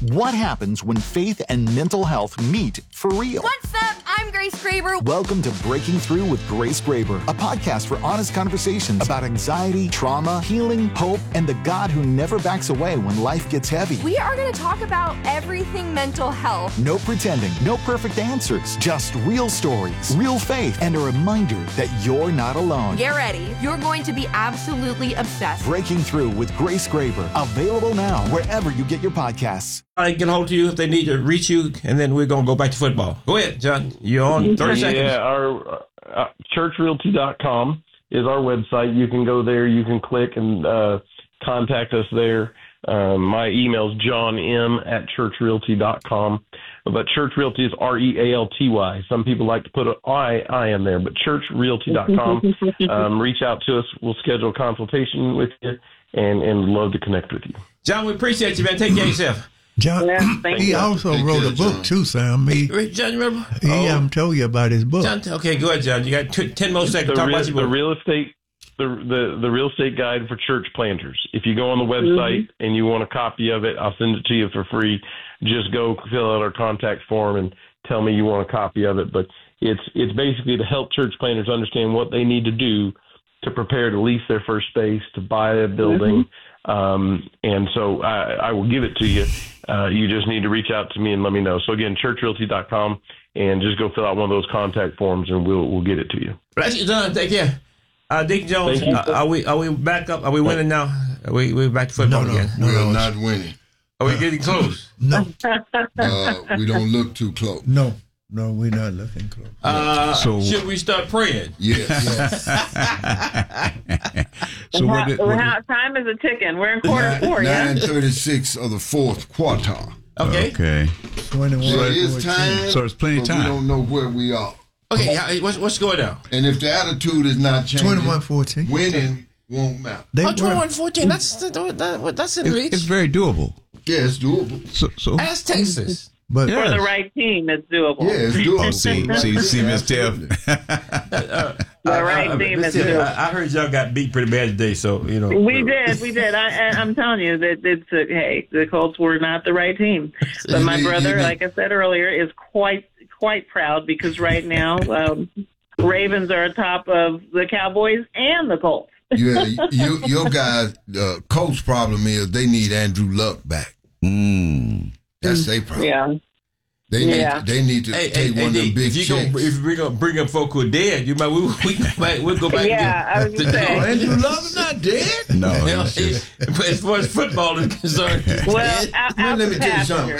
What happens when faith and mental health meet for real? What's up? I'm Grace Graber. Welcome to Breaking Through with Grace Graber, a podcast for honest conversations about anxiety, trauma, healing, hope, and the God who never backs away when life gets heavy. We are going to talk about everything mental health. No pretending, no perfect answers, just real stories, real faith, and a reminder that you're not alone. Get ready. You're going to be absolutely obsessed. Breaking Through with Grace Graber, available now wherever you get your podcasts. I can hold to you if they need to reach you, and then we're going to go back to football. Go ahead, John. You're on 30 seconds. Yeah, our churchrealty.com is our website. You can go there. You can click and contact us there. My email is johnm@churchrealty.com. But Church Realty is REALTY. Some people like to put an I in there, but churchrealty.com. Reach out to us. We'll schedule a consultation with you and love to connect with you. John, we appreciate you, man. Take care of yourself. John, he also wrote a book too, Sam. John, remember? He told you about his book. John, okay, go ahead, John. You got 10 more seconds to talk about your book. The real estate guide for church planters. If you go on the website and you want a copy of it, I'll send it to you for free. Just go fill out our contact form and tell me you want a copy of it. But it's basically to help church planters understand what they need to do to prepare to lease their first space, to buy a building. And so I will give it to you. You just need to reach out to me and let me know. So again, churchrealty.com, and just go fill out one of those contact forms and we'll get it to you. Bless you, John. Take care. Deacon Jones, are we back up? Are we winning now? We're back to football again? We're not winning. Are we getting close? No. We don't look too close. No, we're not looking close. So should we start praying? Yes. So time is a ticking. We're in quarter four, 9:36 of the fourth quarter. Okay. 21. So it's time. So it's plenty of time. We don't know where we are. Okay, what's going on? And if the attitude is not changing, 21-14. winning won't matter. 21-14. That's in reach. It's very doable. Yeah, it's doable. So Ask Texas. But For the right team, it's doable. Yeah, it's doable. see, Miss Tiff. The right team is doable. I heard y'all got beat pretty bad today, so you know. We did. I'm telling you that the Colts were not the right team. But my brother, like I said earlier, is quite proud because right now Ravens are atop of the Cowboys and the Colts. Yeah, your guys' coach problem is they need Andrew Luck back. That's their problem. Yeah. They need to take one of them big checks. If we're gonna bring up folk who are dead, we'll go back. Yeah, I was gonna say. Andrew Luck's not dead. No. As far as football is concerned. Well, let me tell you something.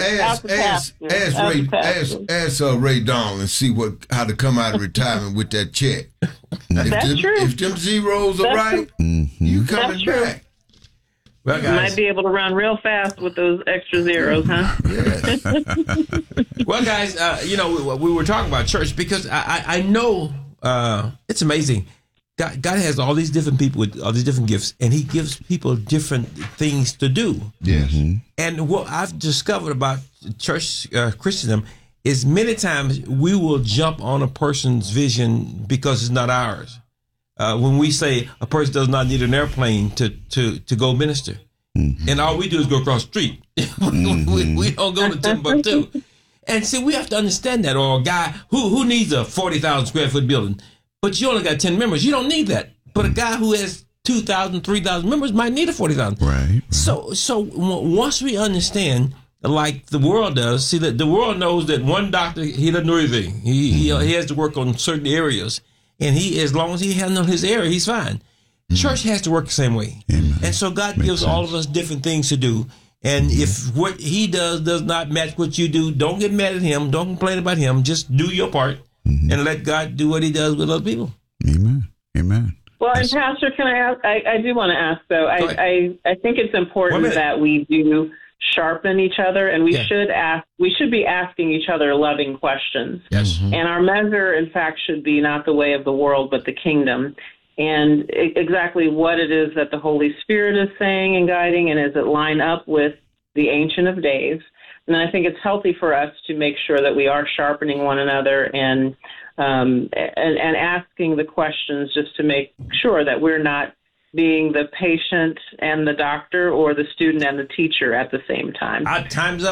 Ask Ray Dawn and see how to come out of retirement with that check. That's true. If them zeros are right, you coming back. Well, guys, you might be able to run real fast with those extra zeros, huh? Yes. Well, guys, we were talking about church because I know it's amazing. God has all these different people with all these different gifts, and He gives people different things to do. Yes. And what I've discovered about church Christendom is many times we will jump on a person's vision because it's not ours. When we say a person does not need an airplane to go minister, and all we do is go across the street. we don't go to Timbuktu. And see, we have to understand that. Or a guy who needs a 40,000 square foot building, but you only got 10 members. You don't need that. But a guy who has 2,000, 3,000 members might need a 40,000. Right. So once we understand, like the world does, see that the world knows that one doctor, he doesn't know everything. He has to work on certain areas. And as long as he handles his area, he's fine. Church has to work the same way. Amen. And so God gives all of us different things to do. And if what he does not match what you do, don't get mad at him. Don't complain about him. Just do your part and let God do what he does with other people. Amen. Well, and Pastor, can I ask? I do want to ask, though. I think it's important that we do sharpen each other, and we should be asking each other loving questions. Yes. And our measure, in fact, should be not the way of the world, but the kingdom. And exactly what it is that the Holy Spirit is saying and guiding, and does it line up with the Ancient of Days? And I think it's healthy for us to make sure that we are sharpening one another and asking the questions just to make sure that we're not being the patient and the doctor or the student and the teacher at the same time. Time's up.